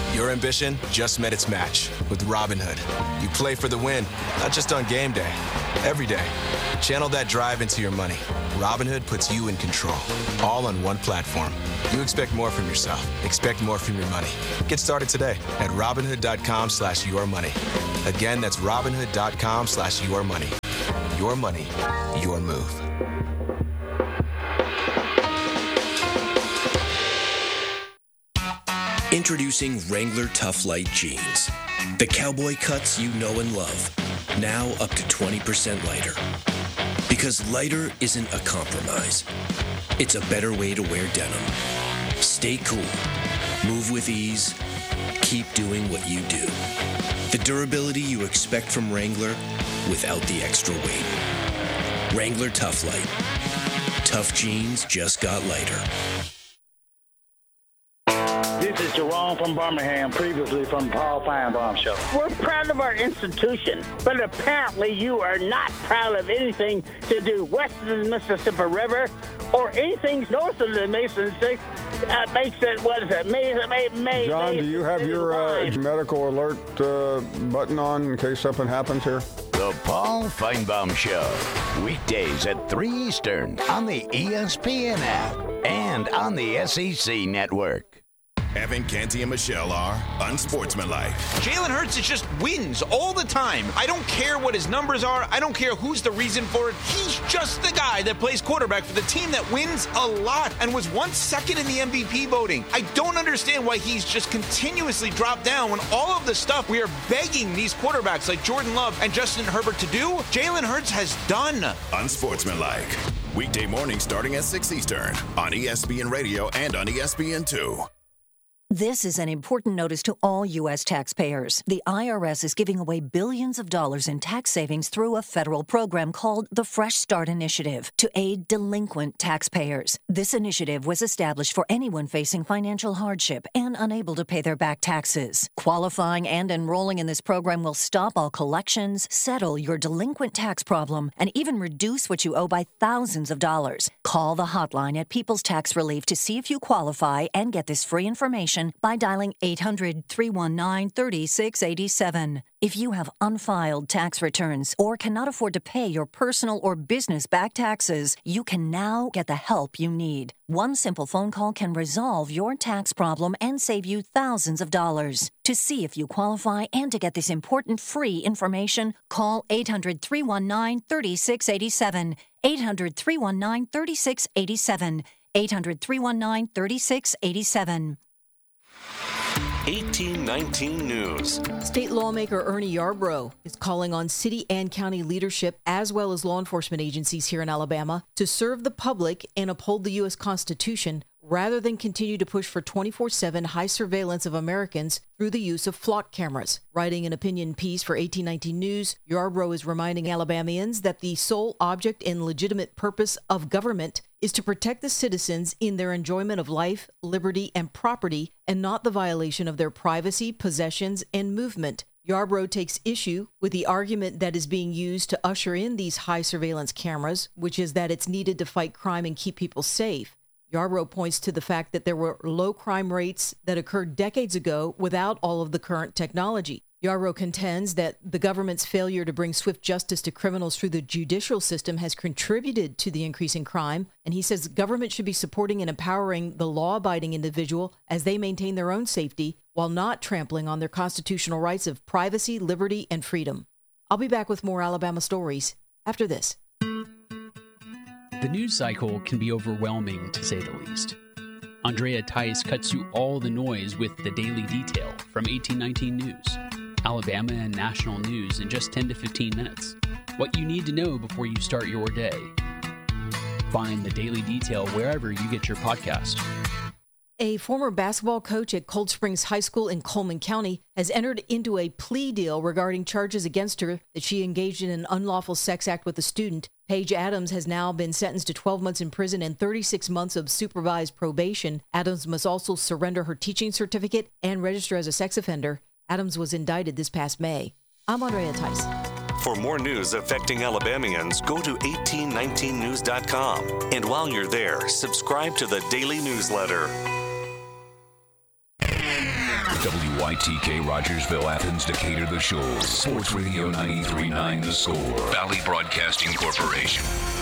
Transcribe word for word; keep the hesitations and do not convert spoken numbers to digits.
Your ambition just met its match with Robinhood. You play for the win, not just on game day, every day. Channel that drive into your money. Robinhood puts you in control, all on one platform. You expect more from yourself. Expect more from your money. Get started today at Robinhood.com slash your money. Again, that's Robinhood.com slash your money. Your money, your move. Introducing Wrangler Tough Light Jeans. The cowboy cuts you know and love. Now up to twenty percent lighter. Because lighter isn't a compromise. It's a better way to wear denim. Stay cool. Move with ease. Keep doing what you do. The durability you expect from Wrangler without the extra weight. Wrangler Tough Light. Tough jeans just got lighter. This is Jerome from Birmingham, previously from Paul Feinbaum Show. We're proud of our institution, but apparently you are not proud of anything to do west of the Mississippi River or anything north of the Mason Six. Uh, makes it, what is it, May, May, May, John, May, do you have your uh, medical alert uh, button on in case something happens here? The Paul Feinbaum Show, weekdays at three Eastern on the E S P N app and on the S E C network. Evan, Canty, and Michelle are unsportsmanlike. Jalen Hurts is just wins all the time. I don't care what his numbers are. I don't care who's the reason for it. He's just the guy that plays quarterback for the team that wins a lot and was once second in the M V P voting. I don't understand why he's just continuously dropped down when all of the stuff we are begging these quarterbacks like Jordan Love and Justin Herbert to do, Jalen Hurts has done. Unsportsmanlike. Weekday morning starting at six Eastern on E S P N Radio and on E S P N two. This is an important notice to all U S taxpayers. The I R S is giving away billions of dollars in tax savings through a federal program called the Fresh Start Initiative to aid delinquent taxpayers. This initiative was established for anyone facing financial hardship and unable to pay their back taxes. Qualifying and enrolling in this program will stop all collections, settle your delinquent tax problem, and even reduce what you owe by thousands of dollars. Call the hotline at People's Tax Relief to see if you qualify and get this free information by dialing eight hundred, three one nine, three six eight seven. If you have unfiled tax returns or cannot afford to pay your personal or business back taxes, you can now get the help you need. One simple phone call can resolve your tax problem and save you thousands of dollars. To see if you qualify and to get this important free information, call eight hundred, three one nine, three six eight seven. eight hundred, three one nine, three six eight seven. eight hundred, three one nine, three six eight seven. eighteen nineteen News. State lawmaker Ernie Yarbrough is calling on city and county leadership, as well as law enforcement agencies here in Alabama, to serve the public and uphold the U S Constitution rather than continue to push for twenty-four seven high surveillance of Americans through the use of flock cameras. Writing an opinion piece for eighteen nineteen News, Yarbrough is reminding Alabamians that the sole object and legitimate purpose of government is to protect the citizens in their enjoyment of life, liberty, and property, and not the violation of their privacy, possessions, and movement. Yarbrough takes issue with the argument that is being used to usher in these high surveillance cameras, which is that it's needed to fight crime and keep people safe. Yarbrough points to the fact that there were low crime rates that occurred decades ago without all of the current technology. Yarbrough contends that the government's failure to bring swift justice to criminals through the judicial system has contributed to the increase in crime, and he says government should be supporting and empowering the law-abiding individual as they maintain their own safety while not trampling on their constitutional rights of privacy, liberty, and freedom. I'll be back with more Alabama stories after this. The news cycle can be overwhelming, to say the least. Andrea Tice cuts through all the noise with the Daily Detail from eighteen nineteen News. Alabama and national news in just ten to fifteen minutes. What you need to know before you start your day. Find the Daily Detail wherever you get your podcast. A former basketball coach at Cold Springs High School in Coleman County has entered into a plea deal regarding charges against her that she engaged in an unlawful sex act with a student. Paige Adams has now been sentenced to twelve months in prison and thirty-six months of supervised probation. Adams must also surrender her teaching certificate and register as a sex offender. Adams was indicted this past May. I'm Andrea Tice. For more news affecting Alabamians, go to eighteen nineteen news dot com. And while you're there, subscribe to the daily newsletter. W Y T K Rogersville, Athens, Decatur, The Shoals. Sports Radio ninety-three point nine The Score. Valley Broadcasting Corporation.